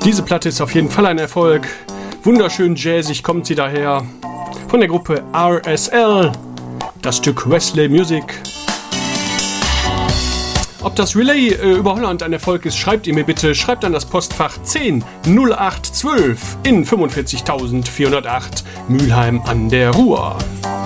Diese Platte ist auf jeden Fall ein Erfolg. Wunderschön jazzig kommt sie daher. Von der Gruppe RSL. Das Stück Wesley Music. Ob das Relay über Holland ein Erfolg ist, schreibt ihr mir bitte. Schreibt an das Postfach 10 0812 in 45.408 Mülheim an der Ruhr.